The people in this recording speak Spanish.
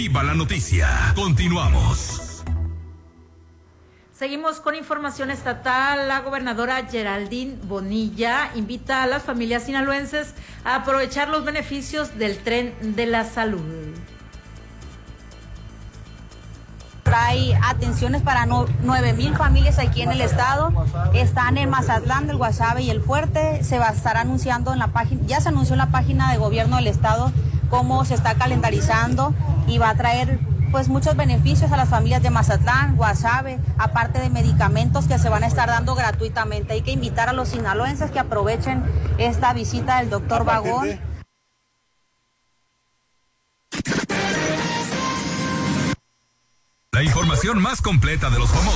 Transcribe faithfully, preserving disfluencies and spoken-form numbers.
Viva la noticia. Continuamos. Seguimos con información estatal. La gobernadora Geraldine Bonilla invita a las familias sinaloenses a aprovechar los beneficios del tren de la salud. Trae atenciones para no, nueve mil familias aquí en el estado. Están en Mazatlán, el Guasave y el Fuerte. Se va a estar anunciando en la página, ya se anunció en la página de gobierno del estado cómo se está calendarizando y va a traer pues muchos beneficios a las familias de Mazatlán, Guasave, aparte de medicamentos que se van a estar dando gratuitamente. Hay que invitar a los sinaloenses que aprovechen esta visita del doctor Vagón. La información más completa de los famosos